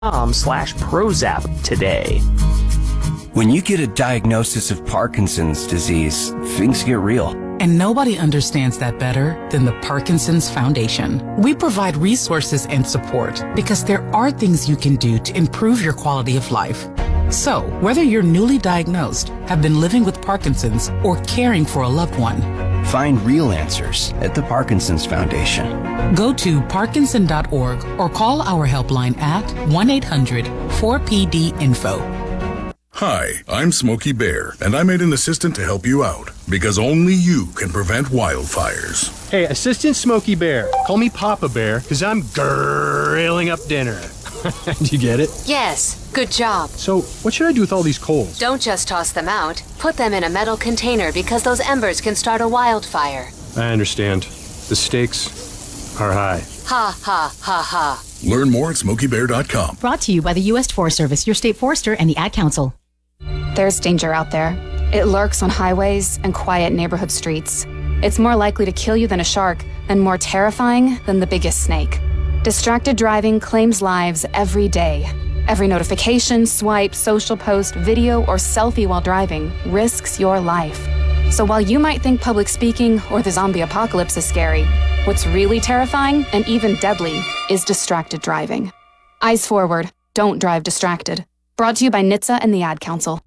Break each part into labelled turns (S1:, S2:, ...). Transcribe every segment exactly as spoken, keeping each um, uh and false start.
S1: com slash Prozap today.
S2: When you get a diagnosis of Parkinson's disease, things get real.
S3: And nobody understands that better than the Parkinson's Foundation. We provide resources and support because there are things you can do to improve your quality of life. So, whether you're newly diagnosed, have been living with Parkinson's, or caring for a loved one,
S2: find real answers at the Parkinson's Foundation.
S3: Go to parkinson dot org or call our helpline at one eight hundred four P D info.
S4: Hi, I'm Smokey Bear, and I made an assistant to help you out, because only you can prevent wildfires.
S5: Hey, Assistant Smokey Bear, call me Papa Bear, because I'm grilling up dinner. Do you get it?
S6: Yes, good job.
S5: So, what should I do with all these coals?
S6: Don't just toss them out. Put them in a metal container because those embers can start a wildfire.
S5: I understand. The stakes are high.
S6: Ha, ha, ha, ha.
S4: Learn more at smokey bear dot com.
S7: Brought to you by the U S Forest Service, your state forester, and the Ad Council.
S8: There's danger out there. It lurks on highways and quiet neighborhood streets. It's more likely to kill you than a shark, and more terrifying than the biggest snake. Distracted driving claims lives every day. Every notification, swipe, social post, video, or selfie while driving risks your life. So while you might think public speaking or the zombie apocalypse is scary, what's really terrifying and even deadly is distracted driving. Eyes forward, don't drive distracted. Brought to you by N H T S A and the Ad Council.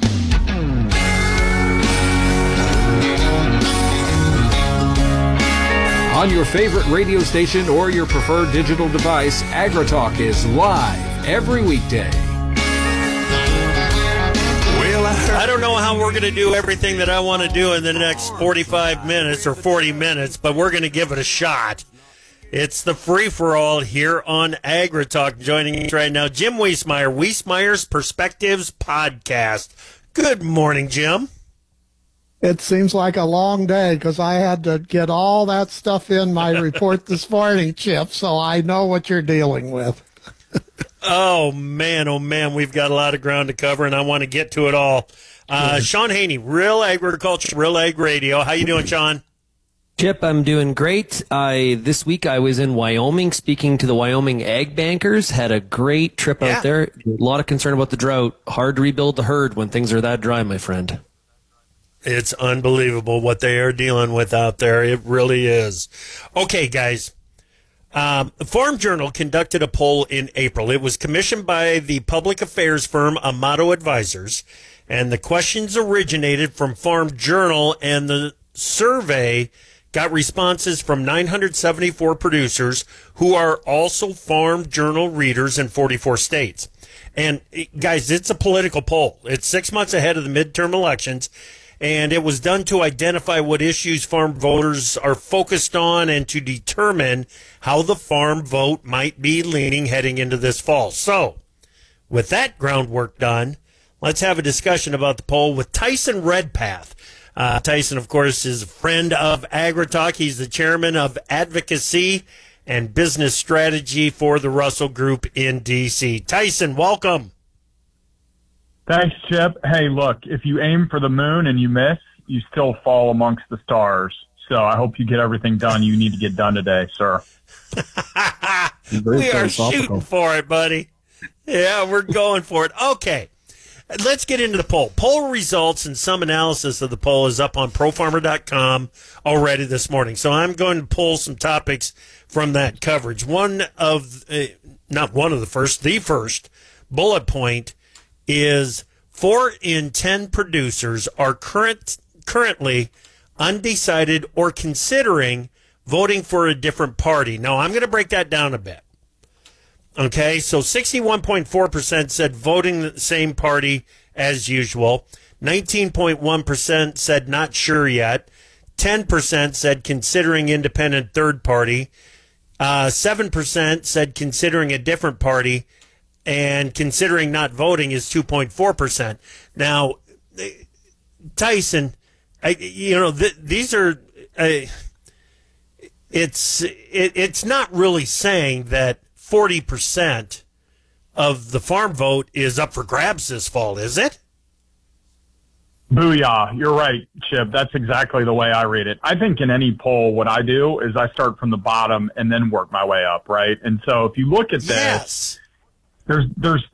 S9: On your favorite radio station or your preferred digital device, AgriTalk is live every weekday.
S10: Well, I don't know how we're going to do everything that I want to do in the next forty-five minutes or forty minutes, but we're going to give it a shot. It's the free-for-all here on AgriTalk. Joining us right now, Jim Wiesemeyer, Wiesemeyer's Perspectives Podcast. Good morning, Jim.
S11: It seems like a long day because I had to get all that stuff in my report this morning, Chip, so I know what you're dealing with.
S10: Oh, man, oh, man, we've got a lot of ground to cover, and I want to get to it all. Uh, Sean Haney, Real Agriculture, Real Ag Radio. How you doing, Sean?
S12: Chip, I'm doing great. I this week I was in Wyoming speaking to the Wyoming ag bankers. Had a great trip yeah. out there. A lot of concern about the drought. Hard to rebuild the herd when things are that dry, my friend.
S10: It's unbelievable what they are dealing with out there. It really is. Okay, guys. Um, the Farm Journal conducted a poll in April. It was commissioned by the public affairs firm Amato Advisors, and the questions originated from Farm Journal, and the survey got responses from nine hundred seventy-four producers who are also Farm Journal readers in forty-four states. And, guys, it's a political poll. It's six months ahead of the midterm elections. And it was done to identify what issues farm voters are focused on and to determine how the farm vote might be leaning heading into this fall. So, with that groundwork done, let's have a discussion about the poll with Tyson Redpath. Uh, Tyson, of course, is a friend of AgriTalk. He's the chairman of advocacy and business strategy for the Russell Group in D C. Tyson, welcome.
S13: Thanks, Chip. Hey, look, if you aim for the moon and you miss, you still fall amongst the stars. So I hope you get everything done you need to get done today, sir.
S10: We are shooting for it, buddy. Yeah, we're going for it. Okay, let's get into the poll. Poll results and some analysis of the poll is up on pro farmer dot com already this morning. So I'm going to pull some topics from that coverage. One of, uh, not one of the first, the first bullet point is four in ten producers are current currently undecided or considering voting for a different party. Now, I'm going to break that down a bit. Okay, so sixty-one point four percent said voting the same party as usual. nineteen point one percent said not sure yet. ten percent said considering independent third party. Uh, seven percent said considering a different party. And considering not voting is two point four percent. Now, Tyson, I, you know, th- these are, uh, it's it, it's not really saying that forty percent of the farm vote is up for grabs this fall, is it?
S13: Booyah. You're right, Chip. That's exactly the way I read it. I think in any poll, what I do is I start from the bottom and then work my way up, right? And so if you look at this,
S10: yes.
S13: there's there's